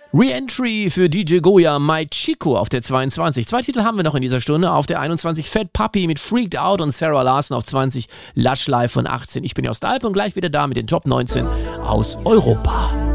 Re-Entry für DJ Goya, My Chico auf der 22. 2 Titel haben wir noch in dieser Stunde. Auf der 21 Fat Puppy mit Freaked Out und Sarah Larson auf 20. Lush Live von 18. Ich bin Jost Alp und gleich wieder da mit den Top 19 aus Europa.